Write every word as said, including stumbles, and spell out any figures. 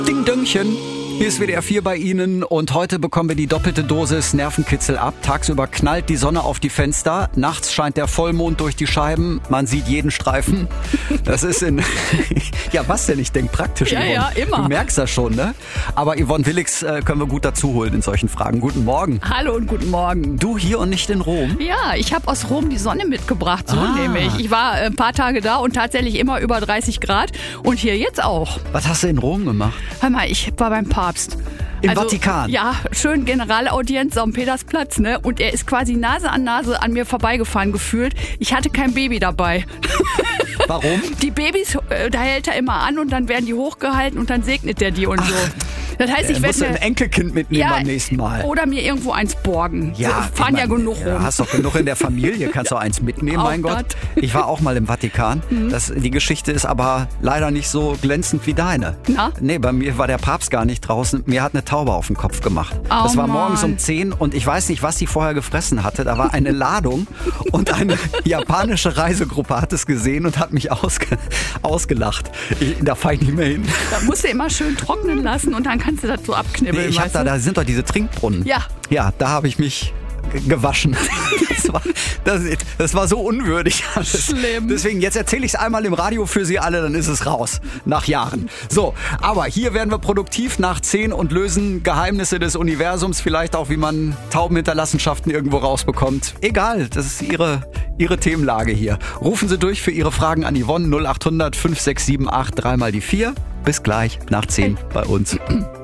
Ding Döngchen. Hier ist W D R vier bei Ihnen und heute bekommen wir die doppelte Dosis Nervenkitzel ab. Tagsüber knallt die Sonne auf die Fenster, nachts scheint der Vollmond durch die Scheiben, man sieht jeden Streifen. Das ist in... ja, was denn? Ich denke praktisch, Ja, Yvonne. ja, immer. Du merkst das schon, ne? Aber Yvonne Willigs äh, können wir gut dazu holen in solchen Fragen. Guten Morgen. Hallo und guten Morgen. Du hier und nicht in Rom? Ja, ich habe aus Rom die Sonne mitgebracht, so Ah. nämlich. Ich war äh, ein paar Tage da und tatsächlich immer über dreißig Grad und hier jetzt auch. Was hast du in Rom gemacht? Hör mal, ich war beim Papst. Im Vatikan? Ja, schön Generalaudienz am Petersplatz, ne? Und er ist quasi Nase an Nase an mir vorbeigefahren gefühlt. Ich hatte kein Baby dabei. Warum? Die Babys, äh, da hält er immer an und dann werden die hochgehalten und dann segnet er die und so. Das heißt, ich Ich musst du werde ein Enkelkind mitnehmen beim nächsten Mal. Oder mir irgendwo eins borgen. Ja, so, fahren ich ja mein, genug ja, rum. hast doch genug in der Familie, kannst du eins mitnehmen, Auch mein Gott. das. Ich war auch mal im Vatikan. Das, die Geschichte ist aber leider nicht so glänzend wie deine. Na? Nee, bei mir war der Papst gar nicht draußen. Mir hat eine Taube auf den Kopf gemacht. Oh, das war Mann. morgens um zehn und ich weiß nicht, was sie vorher gefressen hatte. Da war eine Ladung und eine japanische Reisegruppe hat es gesehen und hat mich ausge, ausgelacht. Ich, da fahre ich nicht mehr hin. Da musst du immer schön trocknen lassen und dann kannst du das so abknibbeln. Nee, ich hab weißt da, du? da sind doch diese Trinkbrunnen. Ja. Ja, da habe ich mich g- gewaschen. Das war, das, das war so unwürdig alles. Schlimm. Deswegen, jetzt erzähle ich es einmal im Radio für Sie alle, dann ist es raus. Nach Jahren. So, aber hier werden wir produktiv nach zehn und lösen Geheimnisse des Universums. Vielleicht auch, wie man Taubenhinterlassenschaften irgendwo rausbekommt. Egal, das ist Ihre, Ihre Themenlage hier. Rufen Sie durch für Ihre Fragen an Yvonne null acht hundert fünf sechs sieben acht, dreimal die vier. Bis gleich nach zehn bei uns.